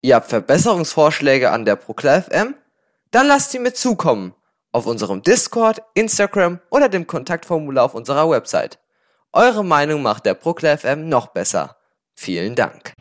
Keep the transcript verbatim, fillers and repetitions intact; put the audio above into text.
Ihr habt Verbesserungsvorschläge an der ProKlar F M? Dann lasst sie mir zukommen. Auf unserem Discord, Instagram oder dem Kontaktformular auf unserer Website. Eure Meinung macht der ProKlar F M noch besser. Vielen Dank.